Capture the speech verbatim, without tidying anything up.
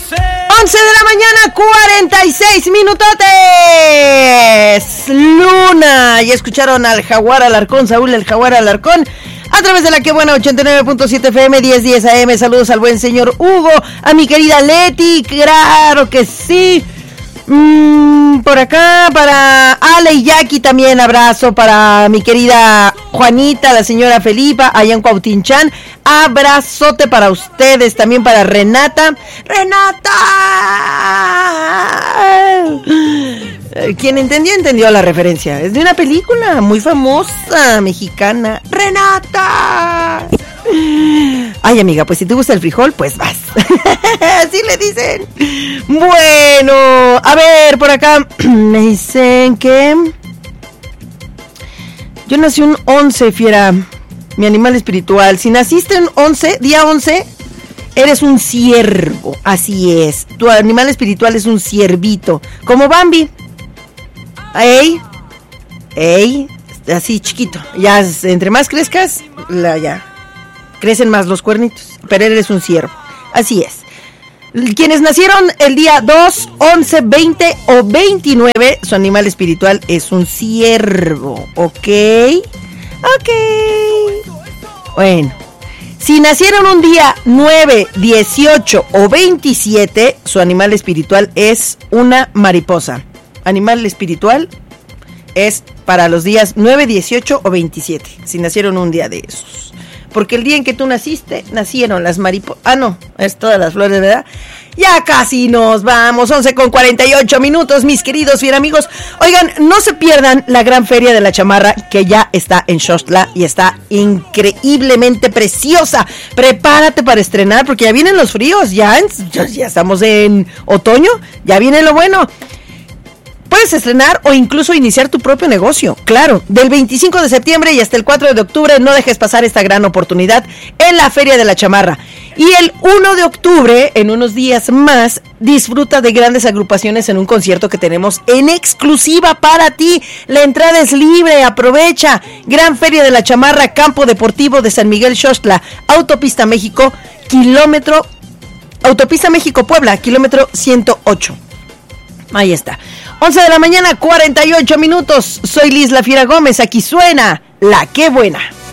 once de la mañana, cuarenta y seis minutotes. Luna. Ya escucharon al Jaguar Alarcón, Saúl el Jaguar Alarcón, a través de la que buena ochenta y nueve punto siete F M, diez diez A M. Saludos al buen señor Hugo, a mi querida Leti, claro que sí. Mm, por acá, para Ale y Jackie también, abrazo para mi querida Juanita, la señora Felipa, allá en Cuautinchán. Abrazote para ustedes, también para Renata. ¡Renata! Quien entendió, entendió la referencia. Es de una película muy famosa, mexicana. ¡Renata! Ay, amiga, pues si te gusta el frijol, pues vas. Así le dicen. Bueno, a ver, por acá me dicen que yo nací un once, fiera, mi animal espiritual. Si naciste en once, día once, eres un ciervo. Así es, tu animal espiritual es un ciervito, como Bambi. Ey, ey, así chiquito. Ya, entre más crezcas, la ya crecen más los cuernitos, pero eres un ciervo. Así es. Quienes nacieron el día dos, once, veinte o veintinueve, su animal espiritual es un ciervo. ¿Ok? Ok. Bueno. Si nacieron un día nueve, dieciocho o veintisiete, su animal espiritual es una mariposa. Animal espiritual es para los días nueve, dieciocho o veintisiete. Si nacieron un día de esos. Porque el día en que tú naciste, nacieron las mariposas. Ah, no, es todas las flores, ¿verdad? Ya casi nos vamos, once con cuarenta y ocho minutos, mis queridos bien amigos. Oigan, no se pierdan la gran feria de la chamarra, que ya está en Xochitl y está increíblemente preciosa. Prepárate para estrenar, porque ya vienen los fríos, ya, ya estamos en otoño, ya viene lo bueno. Puedes estrenar o incluso iniciar tu propio negocio. Claro, del veinticinco de septiembre y hasta el cuatro de octubre no dejes pasar esta gran oportunidad en la Feria de la Chamarra. Y el uno de octubre, en unos días más, disfruta de grandes agrupaciones en un concierto que tenemos en exclusiva para ti. La entrada es libre, aprovecha. Gran Feria de la Chamarra, Campo Deportivo de San Miguel Xochitl, Autopista México, kilómetro, Autopista México-Puebla, kilómetro ciento ocho. Ahí está. once de la mañana, cuarenta y ocho minutos. Soy Liz La Fiera Gómez. Aquí suena La Qué Buena.